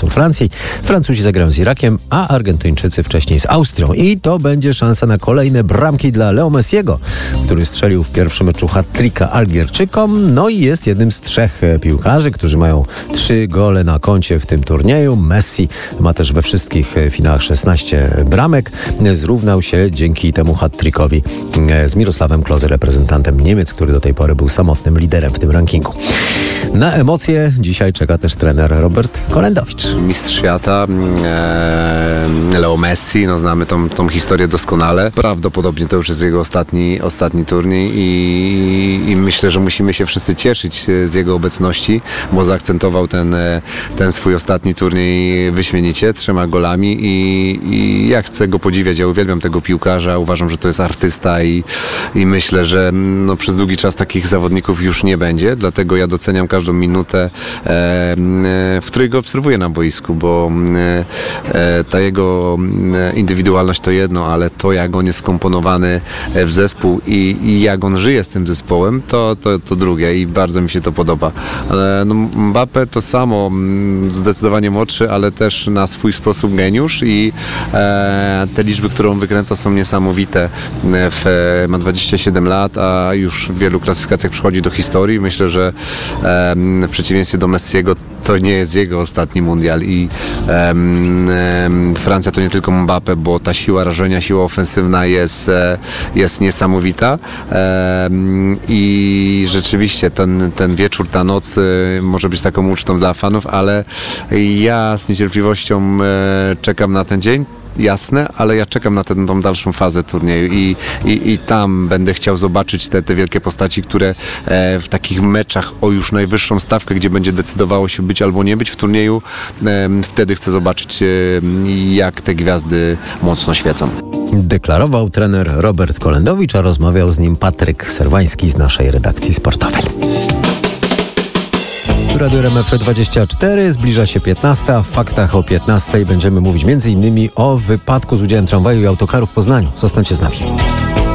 reprezentantem Francji. Francuzi zagrają z Irakiem, a Argentyńczycy wcześniej z Austrią. I to będzie szansa na kolejne bramki dla Leo Messiego, który strzelił w pierwszym meczu hat-tricka Algierczykom. No i jest jednym z 3 piłkarzy, którzy mają 3 gole na koncie w tym turnieju. Messi ma też we wszystkich finałach 16 bramek. Zrównał się dzięki temu hat-trickowi z Mirosławem Klose, reprezentantem Niemiec, który do tej pory był samotnym liderem w tym rankingu. Na emocje dzisiaj czeka też trener Robert Kolendowicz. Mistrz świata, Leo Messi, znamy tą historię doskonale. Prawdopodobnie to już jest jego ostatni turniej i myślę, że musimy się wszyscy cieszyć z jego obecności, bo zaakcentował ten swój ostatni turniej wyśmienicie, 3 golami i ja chcę go podziwiać, ja uwielbiam tego piłkarza, uważam, że to jest artysta i myślę, że przez długi czas takich zawodników już nie będzie, dlatego ja doceniam każdą minutę, w której go obserwuję na boisku, bo ta jego indywidualność to jedno, ale to jak on jest wkomponowany w zespół i jak on żyje z tym zespołem, to drugie i bardzo mi się to podoba. Mbappé to samo, zdecydowanie młodszy, ale też na swój sposób geniusz i te liczby, które on wykręca, są niesamowite. Ma 27 lat, a już w wielu klasyfikacjach przychodzi do historii. Myślę, że w przeciwieństwie do Messiego to nie jest jego ostatni mundial i Francja to nie tylko Mbappé, bo ta siła rażenia, siła ofensywna jest niesamowita i rzeczywiście ten wieczór, ta noc może być taką ucztą dla fanów, ale ja z niecierpliwością czekam na ten dzień. Jasne, ale ja czekam na tą dalszą fazę turnieju i tam będę chciał zobaczyć te wielkie postaci, które w takich meczach o już najwyższą stawkę, gdzie będzie decydowało się być albo nie być w turnieju, wtedy chcę zobaczyć, jak te gwiazdy mocno świecą. Deklarował trener Robert Kolendowicz, a rozmawiał z nim Patryk Serwański z naszej redakcji sportowej. Radio RMF24, zbliża się 15. W faktach o 15 będziemy mówić m.in. o wypadku z udziałem tramwaju i autokaru w Poznaniu. Zostańcie z nami.